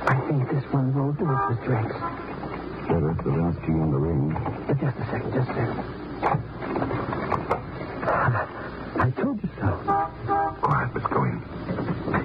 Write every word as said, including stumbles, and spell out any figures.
I think this one will do it, Mister X. Better if the last key in the ring. But just a second, just a second. I told you so.